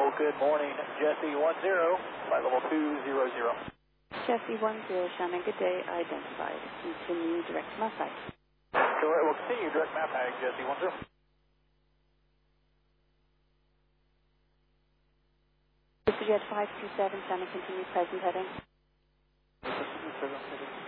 good morning. Jesse 10, flight level 200. Jesse 10, Shannon, good day, identified. Continue direct to Mustang. Correct, we'll continue direct map tag, Jesse 10. This is Jet 527, Shannon, continue present heading. Present heading.